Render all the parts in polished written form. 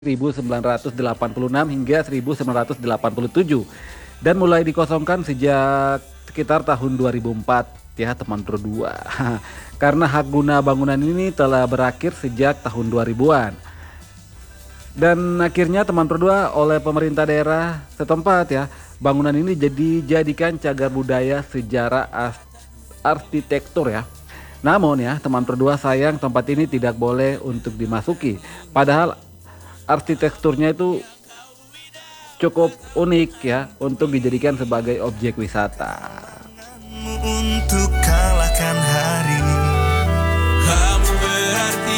1986 hingga 1987 dan mulai dikosongkan sejak sekitar tahun 2004 ya teman berdua. Karena hak guna bangunan ini telah berakhir sejak tahun 2000-an. Dan akhirnya teman berdua oleh pemerintah daerah setempat ya, bangunan ini dijadikan cagar budaya sejarah arsitektur ya. Namun ya teman berdua, sayang tempat ini tidak boleh untuk dimasuki. Padahal arsitekturnya itu cukup unik ya untuk dijadikan sebagai objek wisata. Untuk kalahkan hari, kamu berarti.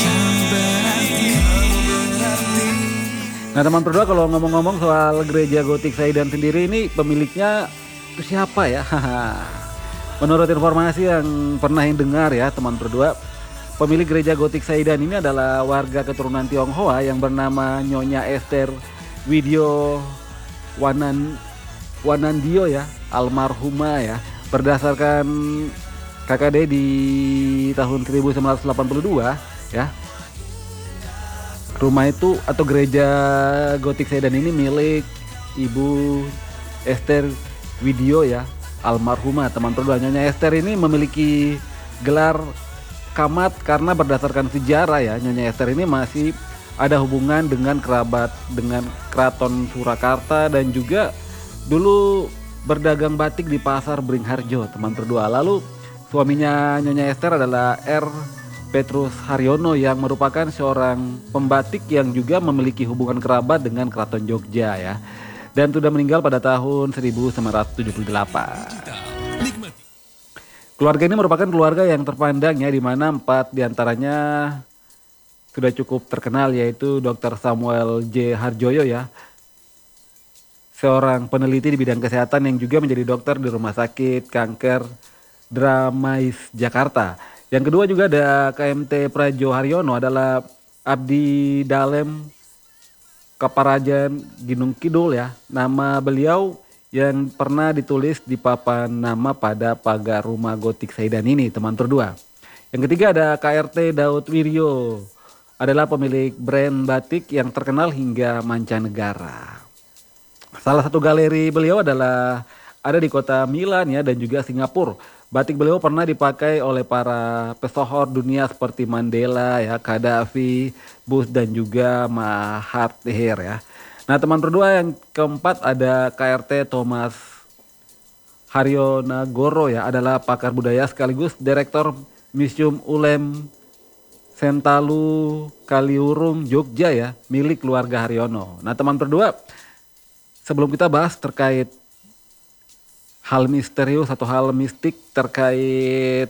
Nah teman berdua, kalau ngomong-ngomong soal gereja gotik Saidan sendiri, ini pemiliknya itu siapa ya? Menurut informasi yang pernah dengar ya teman berdua, pemilik gereja gotik Saidan ini adalah warga keturunan Tionghoa yang bernama Nyonya Esther Widyo Wanandio ya, almarhumah ya. Berdasarkan KKD di tahun 1982 ya, rumah itu atau gereja gotik Saidan ini milik Ibu Esther Widyo ya, almarhumah teman berdua. Nyonya Esther ini memiliki gelar Kamat karena berdasarkan sejarah ya, Nyonya Esther ini masih ada hubungan dengan kerabat dengan Keraton Surakarta dan juga dulu berdagang batik di pasar Beringharjo teman berdua. Lalu suaminya Nyonya Esther adalah R. Petrus Haryono yang merupakan seorang pembatik yang juga memiliki hubungan kerabat dengan Keraton Jogja ya, dan sudah meninggal pada tahun 1978. Keluarga ini merupakan keluarga yang terpandang ya, di mana 4 diantaranya sudah cukup terkenal, yaitu Dr. Samuel J. Harjoyo ya, seorang peneliti di bidang kesehatan yang juga menjadi dokter di Rumah Sakit Kanker Dramais Jakarta. Yang kedua juga ada KMT Prajo Haryono, adalah Abdi Dalem Kaparajan Ginung Kidul ya. Nama beliau yang pernah ditulis di papan nama pada pagar rumah gotik Saidan ini teman berdua. Yang ketiga ada KRT Daud Wiryo, adalah pemilik brand batik yang terkenal hingga mancanegara. Salah satu galeri beliau adalah ada di kota Milan ya, dan juga Singapura. Batik beliau pernah dipakai oleh para pesohor dunia seperti Mandela ya, Gaddafi, Bush dan juga Mahathir ya. Nah teman berdua, yang keempat ada KRT Thomas Haryonagoro ya, adalah pakar budaya sekaligus direktur Museum Ulem Sentalu Kaliurung Jogja ya, milik keluarga Haryono. Nah teman berdua, sebelum kita bahas terkait hal misterius atau hal mistik terkait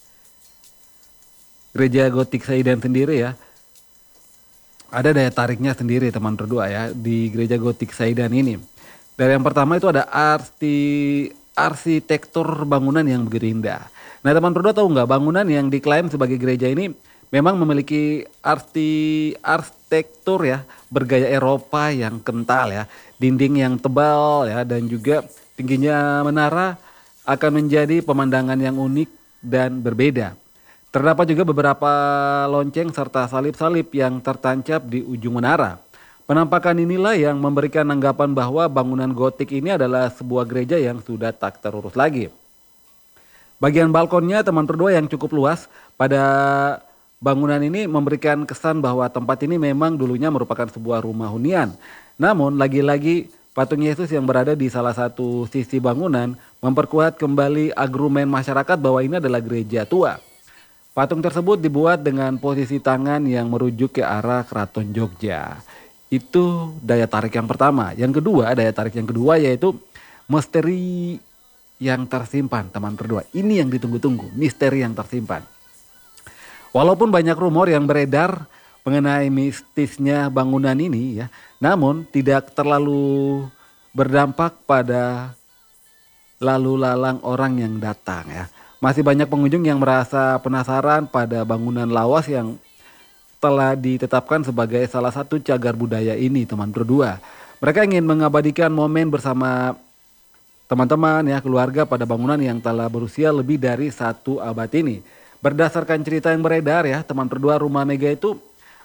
gereja gotik Saidan sendiri ya, ada daya tariknya sendiri teman berdua ya di gereja gotik Saidan ini. Dari yang pertama itu ada arsitektur bangunan yang begitu indah. Nah teman berdua, tahu nggak, bangunan yang diklaim sebagai gereja ini memang memiliki arsitektur ya bergaya Eropa yang kental ya, dinding yang tebal ya, dan juga tingginya menara akan menjadi pemandangan yang unik dan berbeda. Terdapat juga beberapa lonceng serta salib-salib yang tertancap di ujung menara. Penampakan inilah yang memberikan anggapan bahwa bangunan gotik ini adalah sebuah gereja yang sudah tak terurus lagi. Bagian balkonnya teman berdua yang cukup luas pada bangunan ini memberikan kesan bahwa tempat ini memang dulunya merupakan sebuah rumah hunian. Namun lagi-lagi patung Yesus yang berada di salah satu sisi bangunan memperkuat kembali argumen masyarakat bahwa ini adalah gereja tua. Patung tersebut dibuat dengan posisi tangan yang merujuk ke arah Keraton Jogja. Itu daya tarik yang pertama. Yang kedua, daya tarik yang kedua yaitu misteri yang tersimpan teman berdua. Ini yang ditunggu-tunggu, misteri yang tersimpan. Walaupun banyak rumor yang beredar mengenai mistisnya bangunan ini ya, namun tidak terlalu berdampak pada lalu lalang orang yang datang ya. Masih banyak pengunjung yang merasa penasaran pada bangunan lawas yang telah ditetapkan sebagai salah satu cagar budaya ini teman berdua. Mereka ingin mengabadikan momen bersama teman-teman ya, keluarga pada bangunan yang telah berusia lebih dari 1 abad ini. Berdasarkan cerita yang beredar ya teman berdua, rumah Mega itu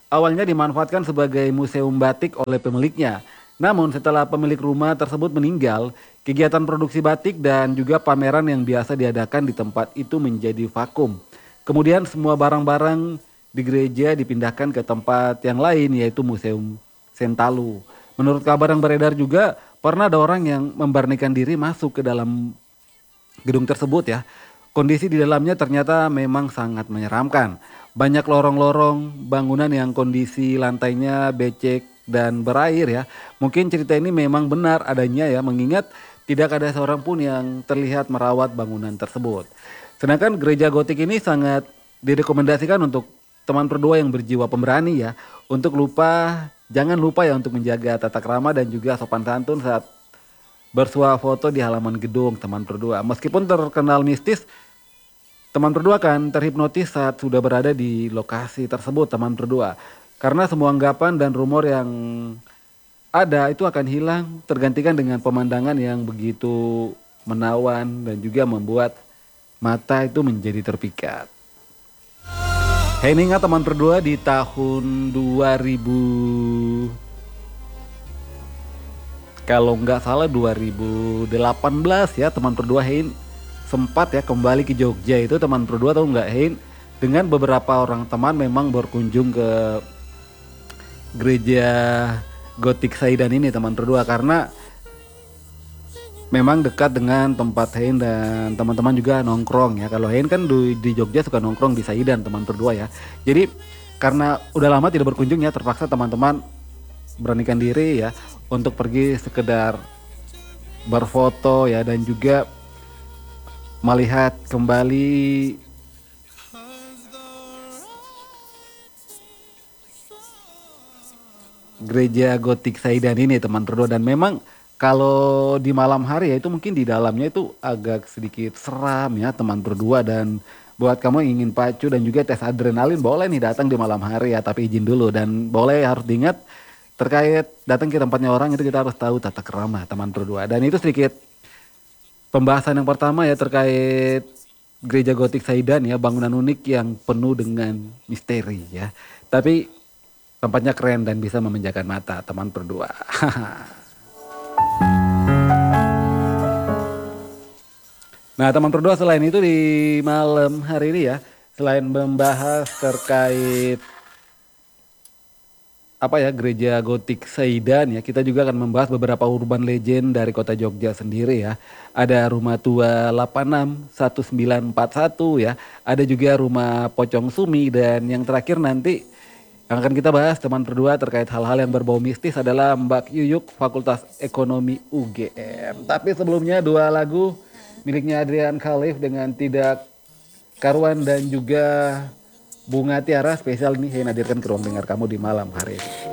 awalnya dimanfaatkan sebagai museum batik oleh pemiliknya. Namun setelah pemilik rumah tersebut meninggal, kegiatan produksi batik dan juga pameran yang biasa diadakan di tempat itu menjadi vakum. Kemudian semua barang-barang di gereja dipindahkan ke tempat yang lain yaitu Museum Sentalu. Menurut kabar yang beredar juga pernah ada orang yang memberanikan diri masuk ke dalam gedung tersebut ya. Kondisi di dalamnya ternyata memang sangat menyeramkan. Banyak lorong-lorong bangunan yang kondisi lantainya becek dan berair ya. Mungkin cerita ini memang benar adanya ya, mengingat tidak ada seorang pun yang terlihat merawat bangunan tersebut. Sedangkan gereja gotik ini sangat direkomendasikan untuk teman berdua yang berjiwa pemberani ya. Jangan lupa ya untuk menjaga tata krama dan juga sopan santun saat bersuah foto di halaman gedung teman berdua. Meskipun terkenal mistis, teman berdua kan terhipnotis saat sudah berada di lokasi tersebut teman berdua. Karena semua anggapan dan rumor yang ada itu akan hilang tergantikan dengan pemandangan yang begitu menawan dan juga membuat mata itu menjadi terpikat. Hei, ingat teman berdua di tahun 2000, kalau nggak salah 2018 ya teman berdua Hein sempat ya kembali ke Jogja itu teman berdua tahu nggak Hein, dengan beberapa orang teman memang berkunjung ke gereja Gotik Saidan ini teman berdua karena memang dekat dengan tempat Hein dan teman-teman juga nongkrong ya. Kalau Hein kan di Jogja suka nongkrong di Saidan teman berdua ya. Jadi karena udah lama tidak berkunjung ya, terpaksa teman-teman beranikan diri ya untuk pergi sekedar berfoto ya dan juga melihat kembali gereja Gotik Saidan ini teman berdua. Dan memang kalau di malam hari ya itu mungkin di dalamnya itu agak sedikit seram ya teman berdua, dan buat kamu yang ingin pacu dan juga tes adrenalin boleh nih datang di malam hari ya, tapi izin dulu dan boleh harus diingat terkait datang ke tempatnya orang itu kita harus tahu tata krama teman berdua. Dan itu sedikit pembahasan yang pertama ya terkait gereja Gotik Saidan ya, bangunan unik yang penuh dengan misteri ya. Tapi tempatnya keren dan bisa memanjakan mata teman berdua. Nah teman berdua, selain itu di malam hari ini ya, selain membahas terkait gereja Gotik Saidan ya, kita juga akan membahas beberapa urban legend dari kota Jogja sendiri ya. Ada rumah tua 861941 ya, ada juga rumah Pocong Sumi, dan yang terakhir nanti yang akan kita bahas teman berdua terkait hal-hal yang berbau mistis adalah Mbak Yuyuk Fakultas Ekonomi UGM. Tapi sebelumnya dua lagu miliknya Adrian Khalif dengan Tidak Karuan dan juga Bunga Tiara spesial nih saya hadirkan ke ruang dengar kamu di malam hari ini.